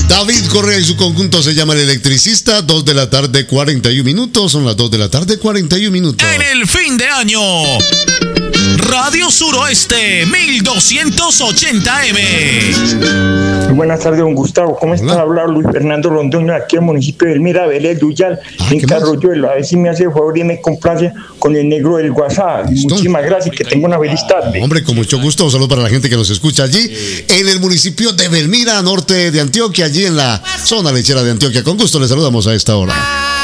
David Correa y su conjunto se llama El Electricista. 2 de la tarde, 41 minutos. Son las 2 de la tarde, 41 minutos. En el fin de año, Radio Suroeste 1280M. Muy buenas tardes, don Gustavo. ¿Cómo está? Habla Luis Fernando Londoño, aquí en el municipio de Elmira, Vélez, Duyal, en Carroyuelo. A ver si me hace el favor y me complace con el negro del WhatsApp. Muchísimas gracias y que tenga una feliz tarde. Hombre, con mucho gusto. Un saludo para la gente que nos escucha allí, en el municipio de Belmira, norte de Antioquia, allí en la zona lechera de Antioquia. Con gusto les saludamos a esta hora.